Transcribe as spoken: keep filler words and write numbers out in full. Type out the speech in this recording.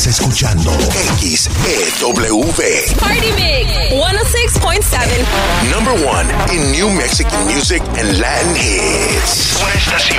Estás escuchando X E W. Party Mix one oh six point seven. Number one in New Mexican music and Latin hits. Una estación